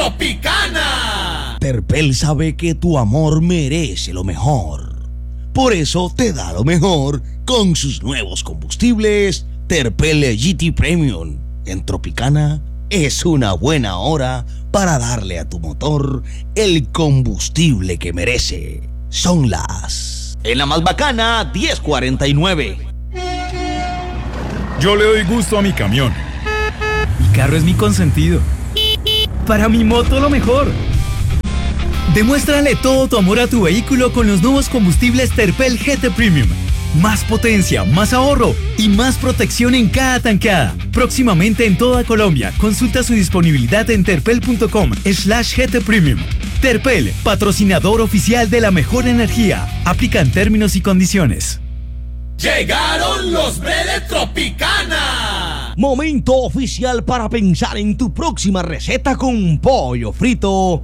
Tropicana. Terpel sabe que tu amor merece lo mejor. Por eso te da lo mejor con sus nuevos combustibles Terpel GT Premium. En Tropicana es una buena hora para darle a tu motor el combustible que merece. Son las... En la más bacana, 10:49. Yo le doy gusto a mi camión. Mi carro es mi consentido. Para mi moto lo mejor. Demuéstrale todo tu amor a tu vehículo con los nuevos combustibles Terpel GT Premium. Más potencia, más ahorro y más protección en cada tanqueada. Próximamente en toda Colombia. Consulta su disponibilidad en terpel.com/GT Premium. Terpel, patrocinador oficial de la mejor energía. Aplican términos y condiciones. Llegaron los Bredes Tropicana. Momento oficial para pensar en tu próxima receta con pollo frito